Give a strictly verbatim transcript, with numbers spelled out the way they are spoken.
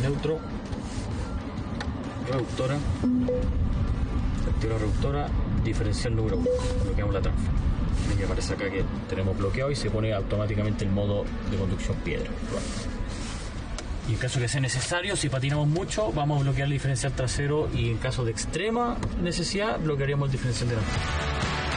neutro, reductora, activa reductora, diferencial número uno, bloqueamos la transforma. Y aparece acá que tenemos bloqueado y se pone automáticamente el modo de conducción piedra. Y en caso que sea necesario, si patinamos mucho, vamos a bloquear el diferencial trasero y en caso de extrema necesidad, bloquearíamos el diferencial delantero.